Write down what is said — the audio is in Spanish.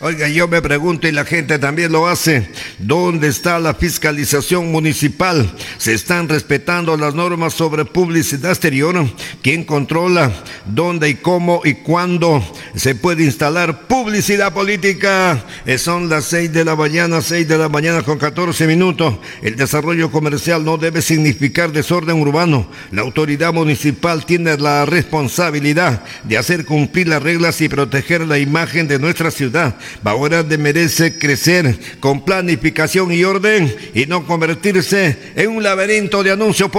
Oiga, yo me pregunto y la gente también lo hace, ¿dónde está la fiscalización municipal? ¿Se están respetando las normas sobre publicidad exterior? ¿Quién controla dónde y cómo y cuándo se puede instalar publicidad política? Son las 6 de la mañana con 14 minutos. El desarrollo comercial no debe significar desorden urbano. La autoridad municipal tiene la responsabilidad de hacer cumplir las reglas y proteger la imagen de nuestra ciudad. Ahora merece crecer con planificación y orden y no convertirse en un laberinto de anuncios